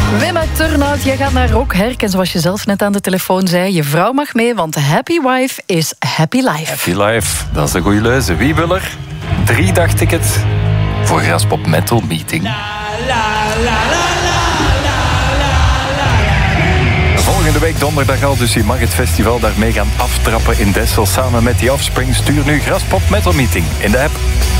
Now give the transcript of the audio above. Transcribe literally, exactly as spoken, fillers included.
Wim uit Turnhout, jij gaat naar Rockherk. En zoals je zelf net aan de telefoon zei, je vrouw mag mee, want happy wife is happy life. Happy life, dat is een goede leuze. Wie wil er? Drie dagtickets voor Graspop Metal Meeting. Volgende week donderdag al, dus je mag het festival daarmee gaan aftrappen in Dessel samen met The Offspring. Stuur nu Graspop Metal Meeting in de app.